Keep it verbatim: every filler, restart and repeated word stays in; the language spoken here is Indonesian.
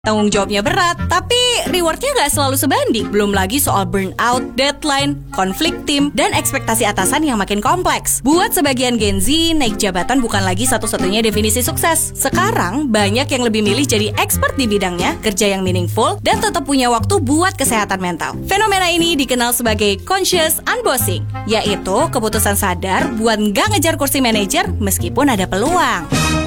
Tanggung jawabnya berat, tapi rewardnya nggak selalu sebanding. Belum lagi soal burnout, deadline, konflik tim, dan ekspektasi atasan yang makin kompleks. Buat sebagian Gen Z, naik jabatan bukan lagi satu-satunya definisi sukses. Sekarang, banyak yang lebih milih jadi expert di bidangnya, kerja yang meaningful, dan tetap punya waktu buat kesehatan mental. Fenomena ini dikenal sebagai conscious unbossing, yaitu keputusan sadar buat nggak ngejar kursi manajer meskipun ada peluang.